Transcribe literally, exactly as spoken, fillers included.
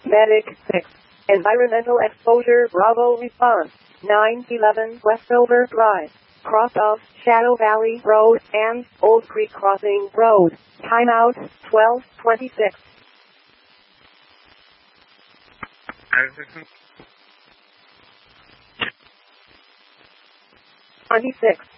Medic six. Environmental exposure Bravo response. nine eleven Westover Drive. Cross of Shadow Valley Road and Old Creek Crossing Road. Timeout twelve twenty-six. twenty-six.